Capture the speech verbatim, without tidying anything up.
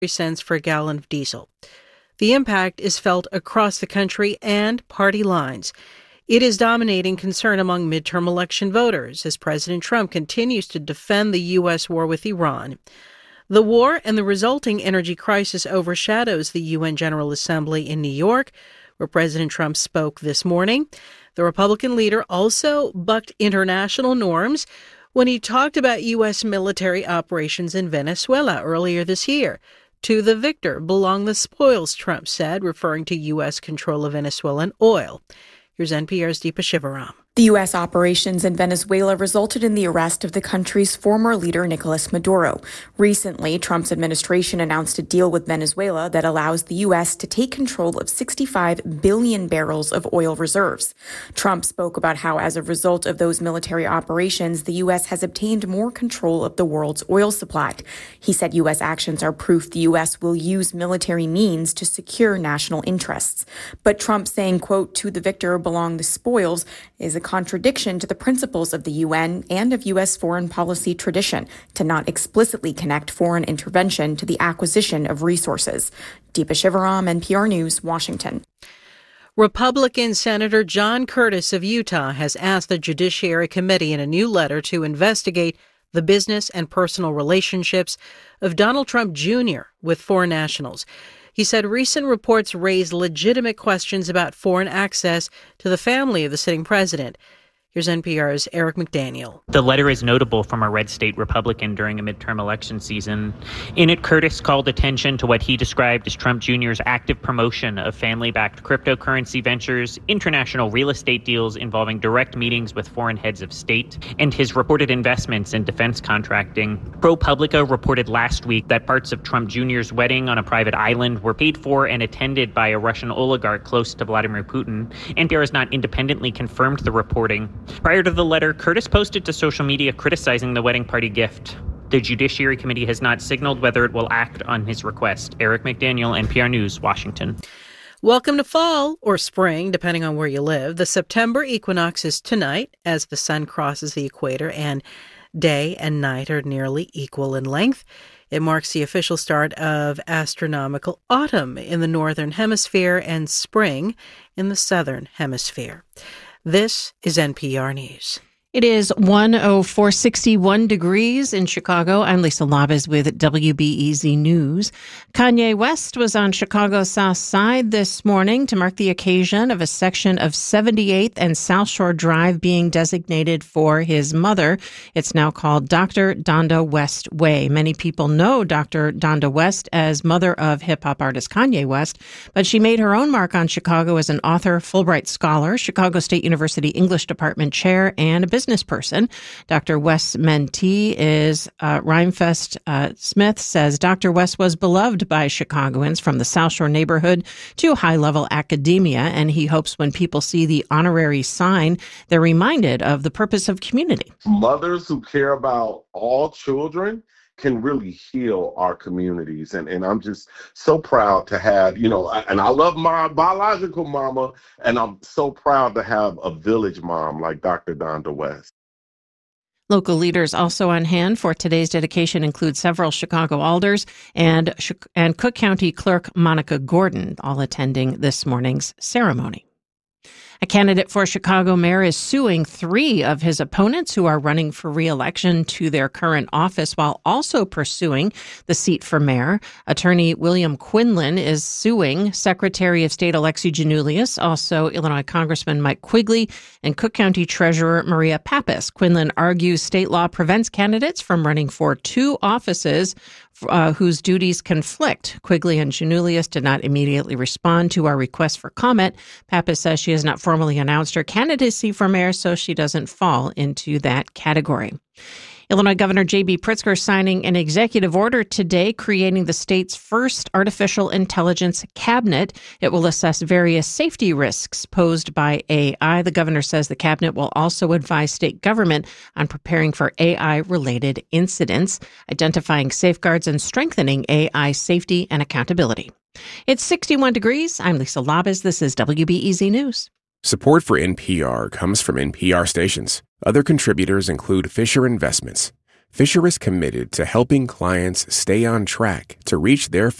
cents for a gallon of diesel. The impact is felt across the country and party lines. It is dominating concern among midterm election voters as President Trump continues to defend the U S war with Iran. The war and the resulting energy crisis overshadows the U N General Assembly in New York, where President Trump spoke this morning. The Republican leader also bucked international norms when he talked about U S military operations in Venezuela earlier this year. To the victor belong the spoils, Trump said, referring to U S control of Venezuelan oil. Here's N P R's Deepa Shivaram. The U S operations in Venezuela resulted in the arrest of the country's former leader, Nicolas Maduro. Recently, Trump's administration announced a deal with Venezuela that allows the U S to take control of sixty-five billion barrels of oil reserves. Trump spoke about how, as a result of those military operations, the U S has obtained more control of the world's oil supply. He said U S actions are proof the U S will use military means to secure national interests. But Trump saying, quote, "to the victor belong the spoils," is a contradiction to the principles of the U N and of U S foreign policy tradition to not explicitly connect foreign intervention to the acquisition of resources. Deepa Shivaram, N P R News, Washington. Republican Senator John Curtis of Utah has asked the Judiciary Committee in a new letter to investigate the business and personal relationships of Donald Trump Junior with foreign nationals. He said recent reports raise legitimate questions about foreign access to the family of the sitting president. Here's N P R's Eric McDaniel. The letter is notable from a red state Republican during a midterm election season. In it, Curtis called attention to what he described as Trump Junior's active promotion of family-backed cryptocurrency ventures, international real estate deals involving direct meetings with foreign heads of state, and his reported investments in defense contracting. ProPublica reported last week that parts of Trump Junior's wedding on a private island were paid for and attended by a Russian oligarch close to Vladimir Putin. N P R has not independently confirmed the reporting. Prior to the letter, Curtis posted to social media criticizing the wedding party gift. The Judiciary Committee has not signaled whether it will act on his request. Eric McDaniel, N P R News, Washington. Welcome to fall, or spring, depending on where you live. The September equinox is tonight as the sun crosses the equator and day and night are nearly equal in length. It marks the official start of astronomical autumn in the northern hemisphere and spring in the southern hemisphere. This is N P R News. It is one oh four sixty-one degrees in Chicago. I'm Lisa Labez with W B E Z News. Kanye West was on Chicago's South Side this morning to mark the occasion of a section of seventy-eighth and South Shore Drive being designated for his mother. It's now called Doctor Donda West Way. Many people know Doctor Donda West as mother of hip-hop artist Kanye West, but she made her own mark on Chicago as an author, Fulbright scholar, Chicago State University English Department chair, and a business business person. Doctor West's mentee is uh, Rhymefest uh, Smith says Doctor West was beloved by Chicagoans from the South Shore neighborhood to high-level academia, and he hopes when people see the honorary sign, they're reminded of the purpose of community. Mothers who care about all children can really heal our communities. And, and I'm just so proud to have, you know, and I love my biological mama, and I'm so proud to have a village mom like Doctor Donda West. Local leaders also on hand for today's dedication include several Chicago alders and, and Cook County Clerk Monica Gordon, all attending this morning's ceremony. A candidate for Chicago mayor is suing three of his opponents who are running for re-election to their current office while also pursuing the seat for mayor. Attorney William Quinlan is suing Secretary of State Alexi Giannoulias, also Illinois Congressman Mike Quigley, and Cook County Treasurer Maria Pappas. Quinlan argues state law prevents candidates from running for two offices Uh, whose duties conflict. Quigley and Giannoulias did not immediately respond to our request for comment. Pappas says she has not formally announced her candidacy for mayor, so she doesn't fall into that category. Illinois Governor J B Pritzker signing an executive order today creating the state's first artificial intelligence cabinet. It will assess various safety risks posed by A I. The governor says the cabinet will also advise state government on preparing for A I-related incidents, identifying safeguards, and strengthening A I safety and accountability. It's sixty-one degrees. I'm Lisa Labez. This is W B E Z News. Support for N P R comes from N P R stations. Other contributors include Fisher Investments. Fisher is committed to helping clients stay on track to reach their